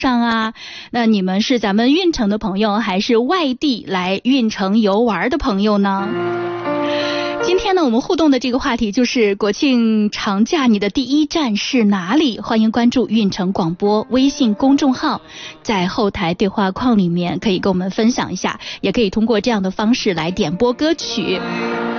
上啊？那你们是咱们运城的朋友，还是外地来运城游玩的朋友呢？今天呢，我们互动的这个话题就是国庆长假你的第一站是哪里？欢迎关注运城广播微信公众号，在后台对话框里面可以跟我们分享一下，也可以通过这样的方式来点播歌曲。